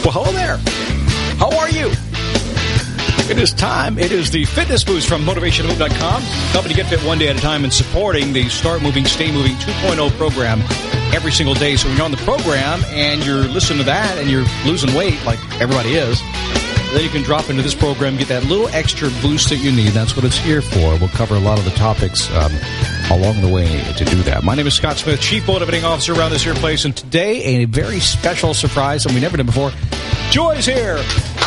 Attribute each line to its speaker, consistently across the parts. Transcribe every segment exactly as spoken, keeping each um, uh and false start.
Speaker 1: Well, hello there. How are you? It is time. It is the Fitness Boost from motivation move dot com, helping you get fit one day at a time and supporting the Start Moving, Stay Moving two point oh program every single day. So when you're on the program and you're listening to that and you're losing weight like everybody is, then you can drop into this program, get that little extra boost that you need. That's what it's here for. We'll cover a lot of the topics um, along the way to do that. My name is Scott Smith, Chief Motivating Officer around this here place, and today a very special surprise that we never did before. Joy's here.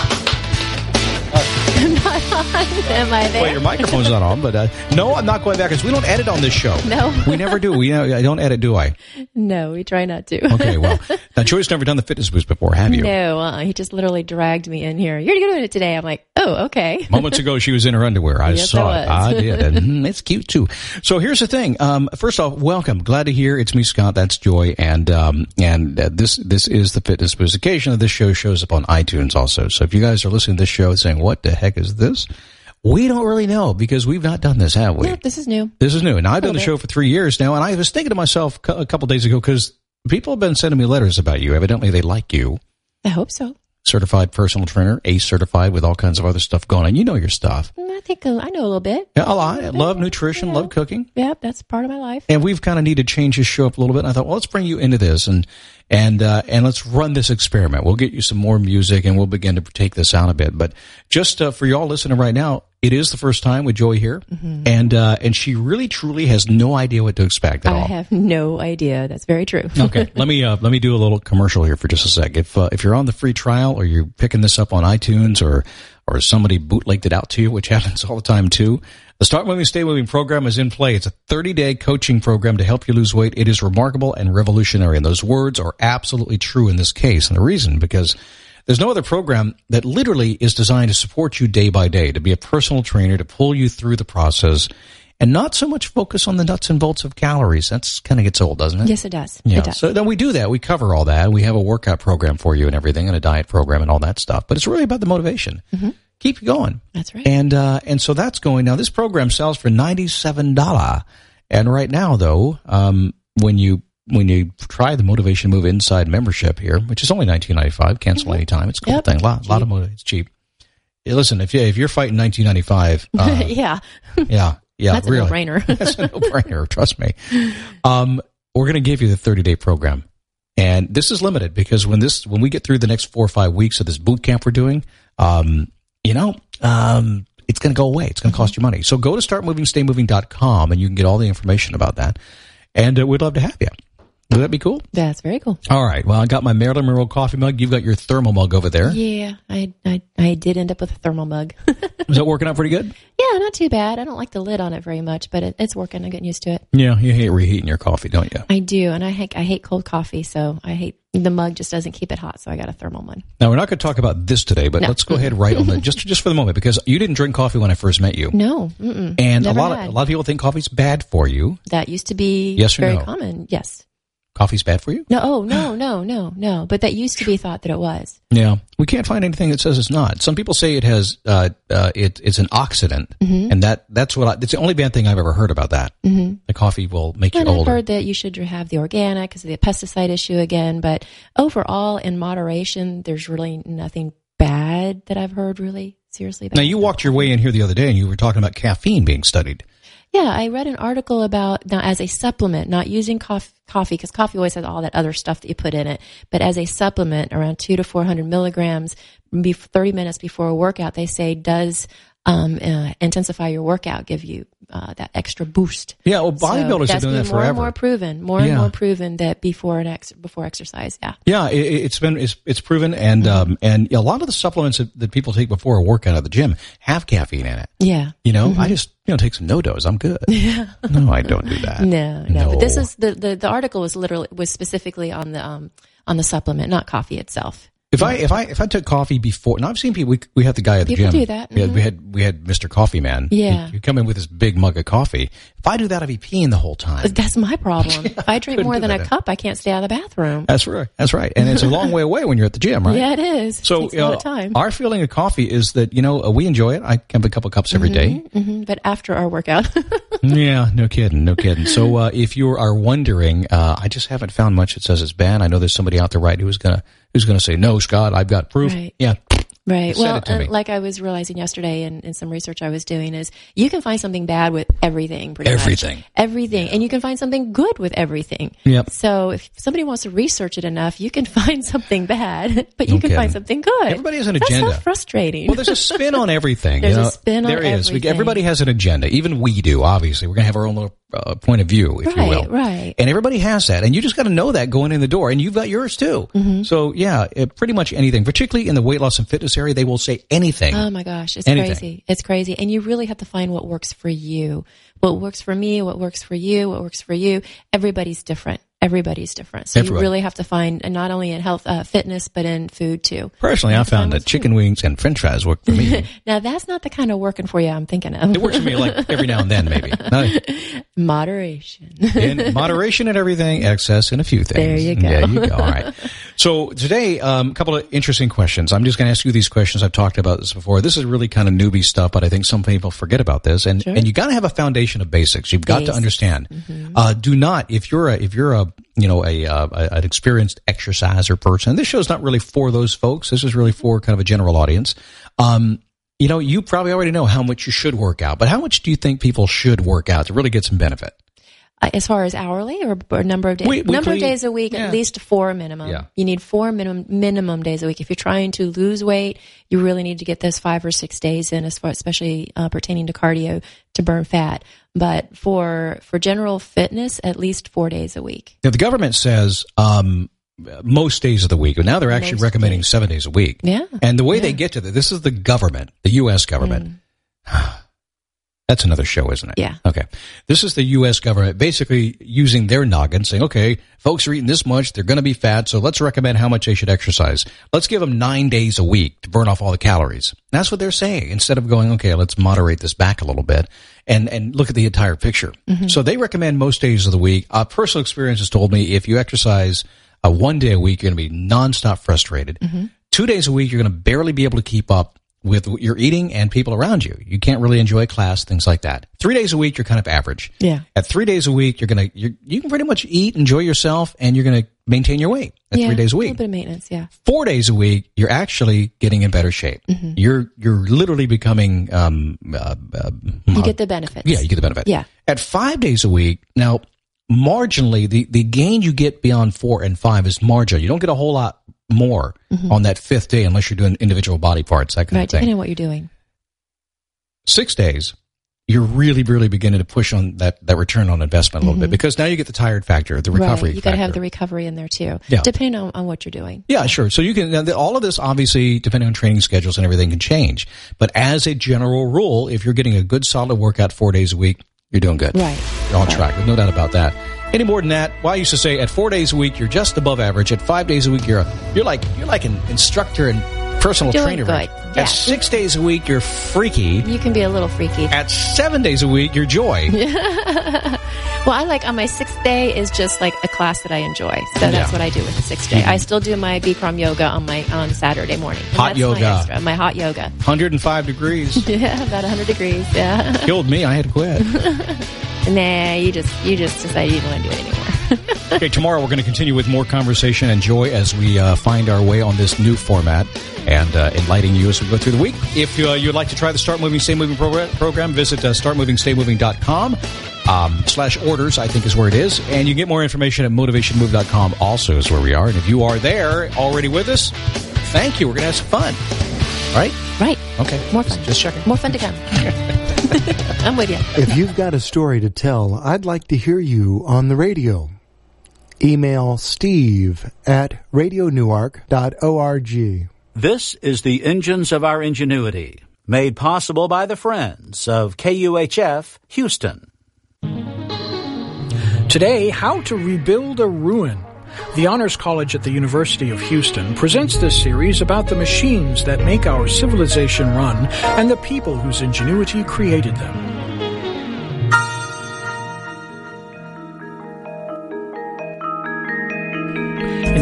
Speaker 2: I'm not on. Am I there?
Speaker 1: Well, your microphone's not on, but uh, no, I'm not going back because we don't edit on this show.
Speaker 2: No.
Speaker 1: We never do. We uh, I don't edit, do I?
Speaker 2: No, we try not to.
Speaker 1: Okay, well, now Joy's never done the Fitness Boost before, have you?
Speaker 2: No, uh, he just literally dragged me in here. You're doing it today. I'm like, oh, okay.
Speaker 1: Moments ago, she was in her underwear. I
Speaker 2: Yes,
Speaker 1: saw
Speaker 2: I
Speaker 1: it. I
Speaker 2: was.
Speaker 1: did. And mm, it's cute, too. So here's the thing. Um, first off, welcome. Glad to hear. It's me, Scott. That's Joy. And um, and uh, this this is the Fitness Boost. Occasionally, this show shows up on iTunes also. So if you guys are listening to this show saying, what the heck is this? We don't really know because we've not done this, have we?
Speaker 2: No, this is new.
Speaker 1: This is new. And I've done the
Speaker 2: bit.
Speaker 1: show for three years now. And I was thinking to myself a couple days ago because people have been sending me letters about you. Evidently, they like you.
Speaker 2: I hope so.
Speaker 1: Certified personal trainer, A certified with all kinds of other stuff going on. You know your stuff.
Speaker 2: Mm, I think uh, I know a little bit.
Speaker 1: Yeah, a lot. I love nutrition,
Speaker 2: Yeah.
Speaker 1: love cooking.
Speaker 2: Yeah, that's part of my life.
Speaker 1: And we've kind of needed to change this show up a little bit. And I thought, well, let's bring you into this and and uh, and let's run this experiment. We'll get you some more music and we'll begin to take this out a bit. But just uh, for y'all listening right now, it is the first time with Joy here, mm-hmm. and uh, and she really truly has no idea what to expect at
Speaker 2: I
Speaker 1: all.
Speaker 2: have no idea. That's very true.
Speaker 1: Okay, let me uh, let me do a little commercial here for just a sec. If uh, if you're on the free trial or you're picking this up on iTunes or or somebody bootlegged it out to you, which happens all the time too, the Start Moving, Stay Moving program is in play. It's a thirty-day coaching program to help you lose weight. It is remarkable and revolutionary, and those words are absolutely true in this case. And the reason, because there's no other program that literally is designed to support you day by day, to be a personal trainer, to pull you through the process, and not so much focus on the nuts and bolts of calories. That's kind of gets old, doesn't it?
Speaker 2: Yes, it does.
Speaker 1: Yeah.
Speaker 2: It does.
Speaker 1: So then we do that. We cover all that. We have a workout program for you and everything, and a diet program and all that stuff. But it's really about the motivation. Mm-hmm. Keep you going.
Speaker 2: That's right.
Speaker 1: And uh, and so that's going. Now, this program sells for ninety-seven dollars. And right now, though, um, when you when you try the Motivation Move Inside membership here, which is only nineteen ninety-five, cancel mm-hmm. anytime. It's a cool
Speaker 2: Yep.
Speaker 1: thing. A lot, lot of motivation. It's cheap. Hey, listen, if you if you're fighting nineteen ninety-five, uh,
Speaker 2: yeah.
Speaker 1: yeah, yeah,
Speaker 2: That's
Speaker 1: really,
Speaker 2: a no-brainer.
Speaker 1: that's a no-brainer. Trust me. Um, we're going to give you the thirty-day program, and this is limited because when this when we get through the next four or five weeks of this boot camp we're doing, um, you know, um, it's going to go away. It's going to cost you money. So go to start moving stay moving dot com and you can get all the information about that. And uh, we'd love to have you. Would that be cool?
Speaker 2: That's very cool.
Speaker 1: All right. Well, I got my Marilyn Monroe coffee mug. You've got your thermal mug over there.
Speaker 2: Yeah, I, I I did end up with a thermal mug.
Speaker 1: Is that working out pretty good?
Speaker 2: Yeah, not too bad. I don't like the lid on it very much, but it, it's working. I'm getting used to it.
Speaker 1: Yeah, you hate reheating your coffee, don't you?
Speaker 2: I do, and I hate I hate cold coffee, so I hate the mug just doesn't keep it hot. So I got a thermal one.
Speaker 1: Now we're not going to talk about this today, but
Speaker 2: No.
Speaker 1: let's go ahead right on the just just for the moment because you didn't drink coffee when I first met you,
Speaker 2: No, mm-mm,
Speaker 1: and a
Speaker 2: never
Speaker 1: lot of
Speaker 2: had.
Speaker 1: a lot of people think coffee's bad for you.
Speaker 2: That used to be
Speaker 1: Yes or
Speaker 2: very
Speaker 1: no?
Speaker 2: common. Yes.
Speaker 1: Coffee's bad for you?
Speaker 2: No. Oh no no no no. But that used to be thought that it was.
Speaker 1: Yeah, we can't find anything that says it's not. Some people say it has uh, uh, it, it's an oxidant,
Speaker 2: Mm-hmm.
Speaker 1: and that that's what I, it's the only bad thing I've ever heard about that. Mm-hmm. The coffee will make you
Speaker 2: And I've
Speaker 1: older.
Speaker 2: heard that you should have the organic because of the pesticide issue again. But overall, in moderation, there's really nothing bad that I've heard really seriously bad.
Speaker 1: Now you walked your way in here the other day, and you were talking about caffeine being studied.
Speaker 2: Yeah, I read an article about now as a supplement, not using cof- coffee because coffee always has all that other stuff that you put in it, but as a supplement, around two to four hundred milligrams, be thirty minutes before a workout, they say does um, uh, intensify your workout, give you uh, that extra boost.
Speaker 1: Yeah, well, bodybuilders
Speaker 2: so
Speaker 1: have been doing that
Speaker 2: more
Speaker 1: forever.
Speaker 2: and more proven, more and
Speaker 1: Yeah.
Speaker 2: more proven that before an ex- before exercise. Yeah.
Speaker 1: Yeah, it, it's been it's, it's proven, and
Speaker 2: Mm-hmm.
Speaker 1: um, and a lot of the supplements that, that people take before a workout at the gym have caffeine in it.
Speaker 2: Yeah.
Speaker 1: You know,
Speaker 2: Mm-hmm.
Speaker 1: I just you know take some NoDoz. I'm good. Yeah. No, I don't do that.
Speaker 2: No, no, But this is the, the the article was literally was specifically on the um on the supplement, not coffee itself.
Speaker 1: If I if I if I took coffee before, and I've seen people, we we had the guy at the
Speaker 2: People
Speaker 1: gym.
Speaker 2: do that,
Speaker 1: We, had,
Speaker 2: mhm.
Speaker 1: we had we had Mister Coffee Man.
Speaker 2: Yeah.
Speaker 1: He'd, he'd come in with this big mug of coffee. If I do that, I'd be peeing the whole time.
Speaker 2: That's my problem. If I drink
Speaker 1: couldn't
Speaker 2: more
Speaker 1: do
Speaker 2: than a
Speaker 1: that.
Speaker 2: cup, I can't stay out of the bathroom.
Speaker 1: That's right. That's right. And it's a long way away when you're at the gym, right?
Speaker 2: Yeah, it is.
Speaker 1: So
Speaker 2: Takes a lot
Speaker 1: uh,
Speaker 2: of time.
Speaker 1: our feeling of coffee is that you know uh, we enjoy it. I have a couple cups every day.
Speaker 2: hmm But after our workout,
Speaker 1: Yeah, no kidding, no kidding. So uh, if you are wondering, uh, I just haven't found much that says it's bad. I know there's somebody out there right who is going to who's going to say, no, Scott, I've got proof.
Speaker 2: Right.
Speaker 1: Yeah.
Speaker 2: Right.
Speaker 1: Send
Speaker 2: well,
Speaker 1: it to
Speaker 2: uh,
Speaker 1: me.
Speaker 2: like I was realizing yesterday in, in some research I was doing is you can find something bad with everything. Pretty
Speaker 1: Everything.
Speaker 2: Much. Everything. Yeah. And you can find something good with everything.
Speaker 1: Yep.
Speaker 2: So if somebody wants to research it enough, you can find something bad, but you
Speaker 1: No
Speaker 2: can
Speaker 1: kidding.
Speaker 2: find something good.
Speaker 1: Everybody has an agenda.
Speaker 2: That's so frustrating.
Speaker 1: Well, there's a spin on everything.
Speaker 2: There's
Speaker 1: you know?
Speaker 2: a spin on
Speaker 1: There is.
Speaker 2: everything.
Speaker 1: Everybody has an agenda. Even we do, obviously. We're going to have our own little uh, point of view, if
Speaker 2: right,
Speaker 1: you will.
Speaker 2: Right.
Speaker 1: And everybody has that. And you just got to know that going in the door. And you've got yours too.
Speaker 2: Mm-hmm.
Speaker 1: So, yeah, it, pretty much anything, particularly in the weight loss and fitness area, they will say anything.
Speaker 2: Oh my gosh, it's
Speaker 1: Anything.
Speaker 2: crazy. It's crazy. And you really have to find what works for you. What works for me, what works for you, what works for you. Everybody's different. Everybody's different. So
Speaker 1: Everybody.
Speaker 2: you really have to find, and not only in health, uh, fitness, but in food too.
Speaker 1: Personally, I found that chicken wings and french fries work for me.
Speaker 2: Now, that's not the kind of working for you I'm thinking of.
Speaker 1: It works for me like every now and then, maybe. No,
Speaker 2: Moderation.
Speaker 1: in moderation and everything, excess in a few things.
Speaker 2: There you go.
Speaker 1: There you go. All right. So today, um, a couple of interesting questions. I'm just going to ask you these questions. I've talked about this before. This is really kind of newbie stuff, but I think some people forget about this. And
Speaker 2: Sure.
Speaker 1: and you got to have a foundation of basics. You've got to
Speaker 2: Basics.
Speaker 1: understand.
Speaker 2: Mm-hmm.
Speaker 1: Uh, do not if you're a if you're a you know a, uh, a an experienced exerciser person. This show's not really for those folks. This is really for kind of a general audience. Um, you know, you probably already know how much you should work out, but how much do you think people should work out to really get some benefit?
Speaker 2: Uh, as far as hourly or, or number of days,
Speaker 1: We-
Speaker 2: number of
Speaker 1: weekly,
Speaker 2: days a week,
Speaker 1: yeah.
Speaker 2: at least four minimum.
Speaker 1: Yeah.
Speaker 2: You need four minimum minimum days a week. If you're trying to lose weight, you really need to get those five or six days in, as far, especially uh, pertaining to cardio, to burn fat. But for for general fitness, at least four days a week.
Speaker 1: Now, the government says um, most days of the week, but now they're actually
Speaker 2: Most
Speaker 1: recommending
Speaker 2: days.
Speaker 1: seven days a week.
Speaker 2: Yeah.
Speaker 1: And the way
Speaker 2: Yeah.
Speaker 1: they get to that, this is the government, the U S government.
Speaker 2: Mm.
Speaker 1: That's another show, isn't it?
Speaker 2: Yeah.
Speaker 1: Okay. This is the U S government basically using their noggin, saying, okay, folks are eating this much, they're going to be fat, so let's recommend how much they should exercise. Let's give them nine days a week to burn off all the calories. That's what they're saying, instead of going, okay, let's moderate this back a little bit and, and look at the entire picture.
Speaker 2: Mm-hmm.
Speaker 1: So they recommend most days of the week. Uh, personal experience has told me if you exercise uh, one day a week, you're going to be nonstop frustrated.
Speaker 2: Mm-hmm.
Speaker 1: Two days a week, you're going to barely be able to keep up with what you're eating and people around you. You can't really enjoy class, things like that. Three days a week, you're kind of average.
Speaker 2: Yeah.
Speaker 1: At three days a week, you're gonna you you can pretty much eat, enjoy yourself, and you're gonna maintain your weight at
Speaker 2: yeah.
Speaker 1: three days a
Speaker 2: A
Speaker 1: week.
Speaker 2: little bit of maintenance. Yeah.
Speaker 1: Four days a week, you're actually getting in better shape.
Speaker 2: Mm-hmm.
Speaker 1: You're you're literally becoming um uh, uh,
Speaker 2: You get the benefits.
Speaker 1: yeah, you get the benefit.
Speaker 2: Yeah.
Speaker 1: At five days a week, now marginally the the gain you get beyond four and five is marginal. You don't get a whole lot more
Speaker 2: Mm-hmm.
Speaker 1: on that fifth day unless you're doing individual body parts, that kind
Speaker 2: Right.
Speaker 1: of thing.
Speaker 2: Depending on what you're doing.
Speaker 1: Six days, you're really, really beginning to push on that, that return on investment a little bit because now you get the tired factor, the recovery
Speaker 2: right. You got to
Speaker 1: factor.
Speaker 2: have the recovery in there too.
Speaker 1: Yeah.
Speaker 2: Depending on, on what you're doing.
Speaker 1: Yeah, sure. So you can, now, the- all of this obviously, depending on training schedules and everything, can change. But as a general rule, if you're getting a good solid workout four days a week, you're doing good.
Speaker 2: Right.
Speaker 1: You're on
Speaker 2: Right.
Speaker 1: track. There's no doubt about that. Any more than that, well, I used to say at four days a week, you're just above average. At five days a week, you're a, you're like you're like an instructor and personal
Speaker 2: Doing
Speaker 1: trainer.
Speaker 2: good.
Speaker 1: Right?
Speaker 2: Yeah.
Speaker 1: At six days a week, you're freaky.
Speaker 2: You can be a little freaky.
Speaker 1: At seven days a week, you're joy.
Speaker 2: Well, I like on my sixth day is just like a class that I enjoy. So that's
Speaker 1: Yeah.
Speaker 2: what I do with the sixth day. I still do my Bikram yoga on my on Saturday morning. And
Speaker 1: Hot
Speaker 2: that's
Speaker 1: yoga.
Speaker 2: My, extra, my hot yoga.
Speaker 1: one hundred five degrees.
Speaker 2: Yeah, about one hundred degrees. Yeah.
Speaker 1: Killed me. I had to quit.
Speaker 2: Nah, you just you just decided you don't want to do it anymore.
Speaker 1: Okay, tomorrow we're going to continue with more conversation and joy as we uh, find our way on this new format and uh, enlightening you as we go through the week. If uh, you'd like to try the Start Moving, Stay Moving program, program visit uh, start moving stay moving dot com um, slash orders, I think is where it is. And you can get more information at motivation move dot com also is where we are. And if you are there already with us, thank you. We're going to have some fun. Right?
Speaker 2: Right.
Speaker 1: Okay.
Speaker 2: More
Speaker 1: Just-
Speaker 2: fun.
Speaker 1: Just checking.
Speaker 2: More fun to come. I'm with you.
Speaker 3: If you've got a story to tell, I'd like to hear you on the radio. Email steve at radio newark dot org.
Speaker 4: This is the Engines of Our Ingenuity, made possible by the friends of K U H F Houston.
Speaker 5: Today, how to rebuild a ruin. The Honors College at the University of Houston presents this series about the machines that make our civilization run and the people whose ingenuity created them. In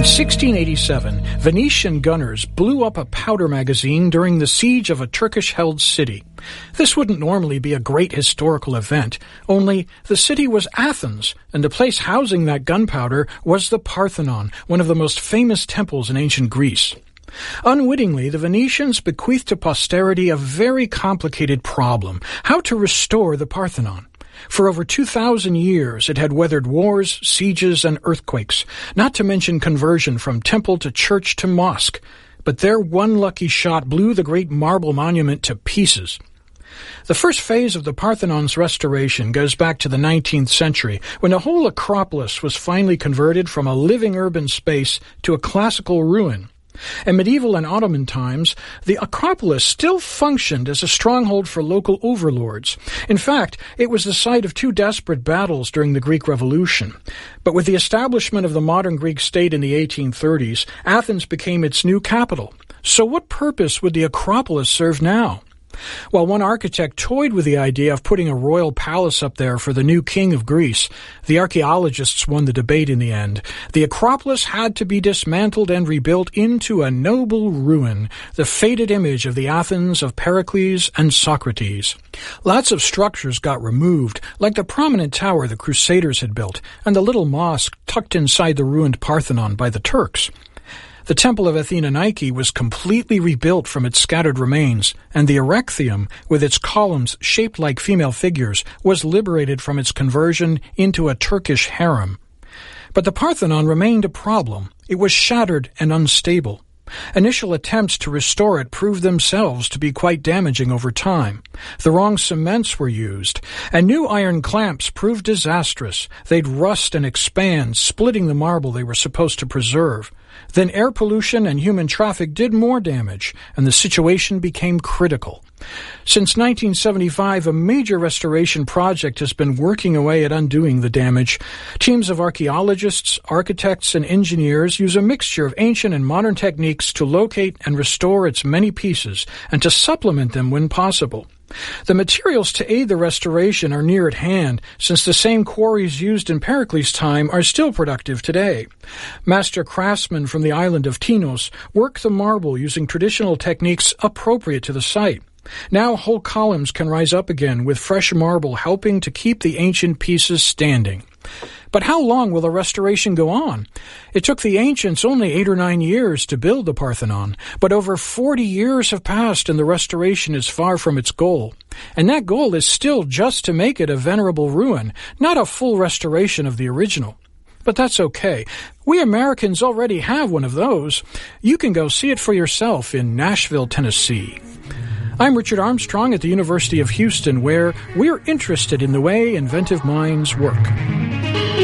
Speaker 5: sixteen eighty-seven, Venetian gunners blew up a powder magazine during the siege of a Turkish-held city. This wouldn't normally be a great historical event, only the city was Athens, and the place housing that gunpowder was the Parthenon, one of the most famous temples in ancient Greece. Unwittingly, the Venetians bequeathed to posterity a very complicated problem: how to restore the Parthenon. For over two thousand years, it had weathered wars, sieges, and earthquakes, not to mention conversion from temple to church to mosque. But their one lucky shot blew the great marble monument to pieces. The first phase of the Parthenon's restoration goes back to the nineteenth century, when the whole Acropolis was finally converted from a living urban space to a classical ruin. In medieval and Ottoman times, the Acropolis still functioned as a stronghold for local overlords. In fact, it was the site of two desperate battles during the Greek Revolution. But with the establishment of the modern Greek state in the eighteen thirties, Athens became its new capital. So what purpose would the Acropolis serve now? While one architect toyed with the idea of putting a royal palace up there for the new king of Greece, the archaeologists won the debate in the end. The Acropolis had to be dismantled and rebuilt into a noble ruin, the faded image of the Athens of Pericles and Socrates. Lots of structures got removed, like the prominent tower the Crusaders had built, and the little mosque tucked inside the ruined Parthenon by the Turks. The Temple of Athena Nike was completely rebuilt from its scattered remains, and the Erechtheum, with its columns shaped like female figures, was liberated from its conversion into a Turkish harem. But the Parthenon remained a problem. It was shattered and unstable. Initial attempts to restore it proved themselves to be quite damaging over time. The wrong cements were used, and new iron clamps proved disastrous. They'd rust and expand, splitting the marble they were supposed to preserve. Then air pollution and human traffic did more damage, and the situation became critical. Since nineteen seventy-five, a major restoration project has been working away at undoing the damage. Teams of archaeologists, architects, and engineers use a mixture of ancient and modern techniques to locate and restore its many pieces, and to supplement them when possible. The materials to aid the restoration are near at hand, since the same quarries used in Pericles' time are still productive today. Master craftsmen from the island of Tinos work the marble using traditional techniques appropriate to the site. Now whole columns can rise up again, with fresh marble helping to keep the ancient pieces standing. But how long will the restoration go on? It took the ancients only eight or nine years to build the Parthenon, but over forty years have passed and the restoration is far from its goal. And that goal is still just to make it a venerable ruin, not a full restoration of the original. But that's okay. We Americans already have one of those. You can go see it for yourself in Nashville, Tennessee. I'm Richard Armstrong at the University of Houston, where we're interested in the way inventive minds work.